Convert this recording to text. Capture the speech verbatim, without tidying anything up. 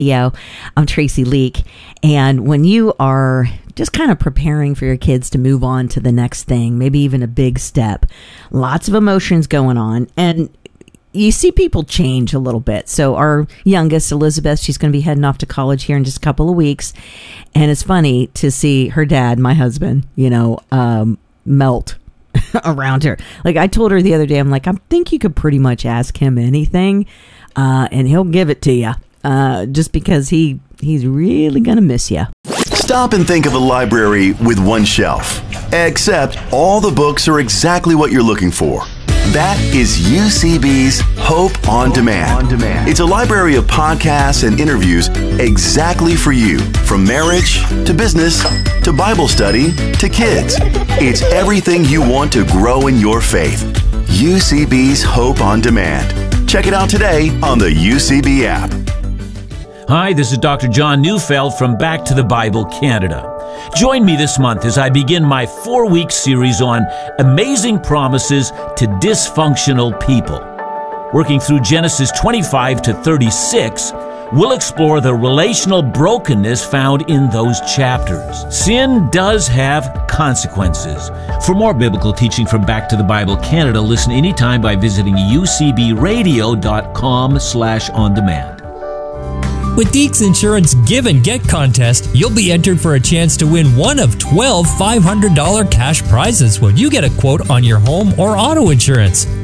Yo, I'm Tracy Leak. And when you are just kind of preparing for your kids to move on to the next thing, maybe even a big step, lots of emotions going on. And you see people change a little bit. So our youngest, Elizabeth, she's going to be heading off to college here in just a couple of weeks. And it's funny to see her dad, my husband, you know, um, melt around her. Like I told her the other day, I'm like, I think you could pretty much ask him anything uh, and he'll give it to you. Uh, just because he he's really gonna miss you. Stop and think of a library with one shelf, except all the books are exactly what you're looking for. That is U C B's Hope on Demand. On Demand. It's a library of podcasts and interviews exactly for you, from marriage to business to Bible study to kids. It's everything you want to grow in your faith. U C B's Hope on Demand. Check it out today on the U C B app. Hi, this is Doctor John Neufeld from Back to the Bible Canada. Join me this month as I begin my four-week series on amazing promises to dysfunctional people. Working through Genesis twenty-five to thirty-six, we'll explore the relational brokenness found in those chapters. Sin does have consequences. For more biblical teaching from Back to the Bible Canada, listen anytime by visiting u c b radio dot com slash on demand. With Deeks Insurance Give and Get contest, you'll be entered for a chance to win one of twelve five hundred dollars cash prizes when you get a quote on your home or auto insurance.